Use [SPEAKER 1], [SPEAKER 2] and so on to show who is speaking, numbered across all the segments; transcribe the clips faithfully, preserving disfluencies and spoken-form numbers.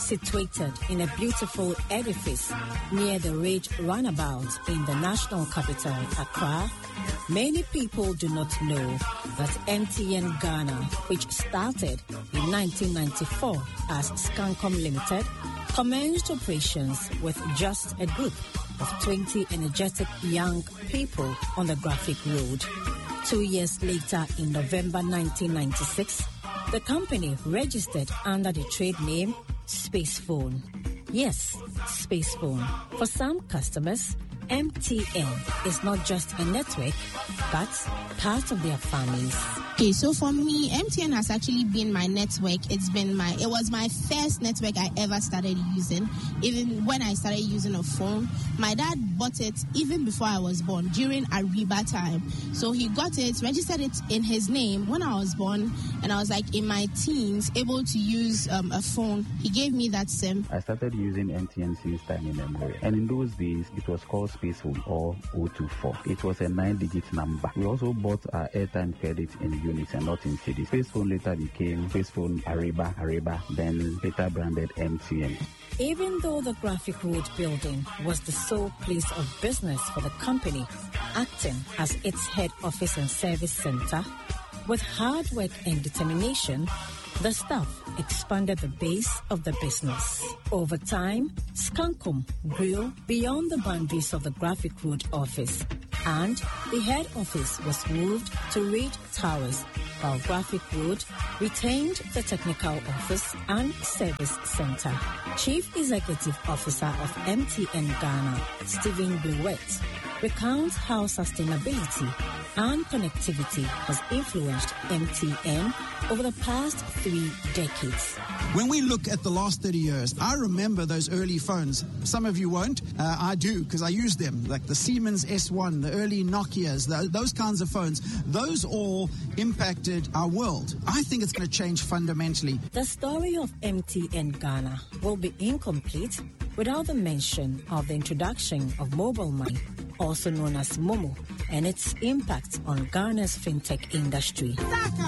[SPEAKER 1] Situated in a beautiful edifice near the Ridge Runabout in the national capital, Accra, many people do not know that M T N Ghana, which started in nineteen ninety-four as Scancom Limited, commenced operations with just a group of twenty energetic young people on the Graphic Road. Two years later, in November nineteen ninety-six, the company registered under the trade name Spacephone. Yes, Spacephone. For some customers, M T N is not just a network, but part of their families.
[SPEAKER 2] Okay, so for me, M T N has actually been my network. It's been my, it was my first network I ever started using. Even when I started using a phone, my dad bought it even before I was born, during Ariba time. So he got it, registered it in his name when I was born, and I was like in my teens, able to use um, a phone. He gave me that SIM.
[SPEAKER 3] I started using M T N since time immemorial, and in those days, it was called Spacephone or zero two four. It was a nine-digit number. We also bought our airtime credit in units and not in cities. Spacephone later became Spacephone Ariba, Ariba, then later branded M T N.
[SPEAKER 1] Even though the Graphic Road building was the sole place of business for the company, acting as its head office and service center, with hard work and determination, the staff expanded the base of the business. Over time, Scancom grew beyond the boundaries of the Graphic Road office, and the head office was moved to Reed Towers, while Graphic Road retained the technical office and service center. Chief Executive Officer of M T N Ghana, Stephen Blewett, recounts how sustainability and connectivity has influenced M T N over the past three decades.
[SPEAKER 4] When we look at the last thirty years, I remember those early phones. Some of you won't. Uh, I do, because I used them, like the Siemens S one, the early Nokias, the, those kinds of phones. Those all impacted our world. I think it's going to change fundamentally.
[SPEAKER 1] The story of M T N Ghana will be incomplete without the mention of the introduction of mobile money, also known as Momo, and its impact on Ghana's fintech industry.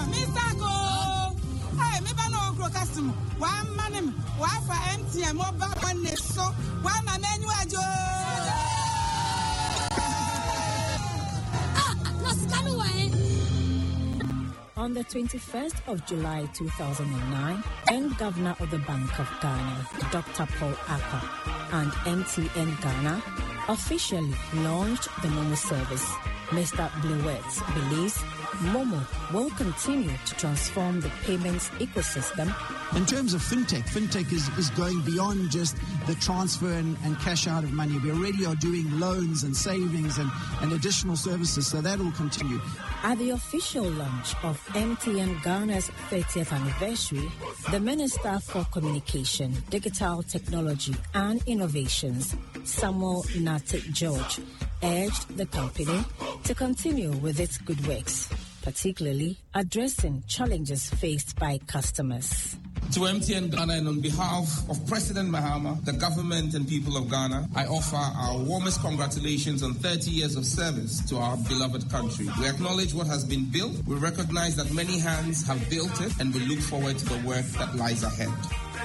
[SPEAKER 1] On the twenty-first of July two thousand nine, then Governor of the Bank of Ghana, Doctor Paul Akka, and M T N Ghana officially launched the Momo service. Mister Blewett believes Momo will continue to transform the payments ecosystem.
[SPEAKER 4] In terms of fintech, fintech is, is going beyond just the transfer and, and cash out of money. We already are doing loans and savings and, and additional services, so that will continue.
[SPEAKER 1] At the official launch of M T N Ghana's thirtieth anniversary, the Minister for Communication, Digital Technology and Innovations, Samuel Nate George, urged the company to continue with its good works, particularly addressing challenges faced by customers.
[SPEAKER 5] To M T N Ghana and on behalf of President Mahama, the government and people of Ghana, I offer our warmest congratulations on thirty years of service to our beloved country. We acknowledge what has been built, we recognize that many hands have built it, and we look forward to the work that lies ahead.